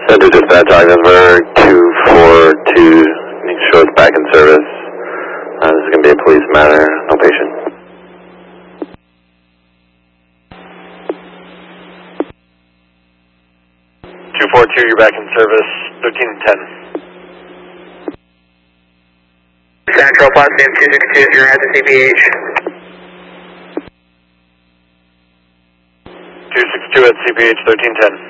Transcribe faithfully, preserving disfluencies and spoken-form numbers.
Center dispatch, Ogdensburg, two four two, make sure it's back in service. Uh, this is going to be a police matter, no patient. two four two, you're back in service, thirteen ten. Central, Boston, two six two, zero at the C P H. two six two at C P H, thirteen ten.